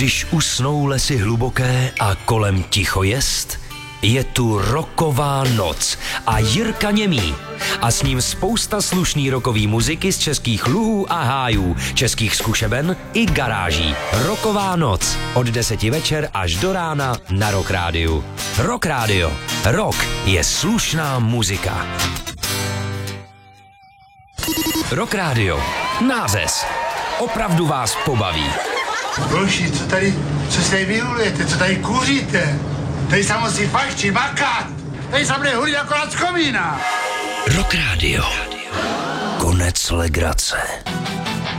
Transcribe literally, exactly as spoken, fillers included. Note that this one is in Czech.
Když usnou lesy hluboké a kolem ticho jest, je tu rocková noc a Jirka Němý. A s ním spousta slušný rockový muziky z českých luhů a hájů, českých zkušeben i garáží. Rocková noc od deseti večer až do rána na Rock Rádiu. Rock Rádio. Rock je slušná muzika. Rock Rádio. Nářez. Opravdu vás pobaví. Boži, co tady, co se tady vyrulujete, co tady kouříte? Tady se musí fajčit, makat. Tady se bude hulit jako z komína. Rock Rádio. Konec legrace.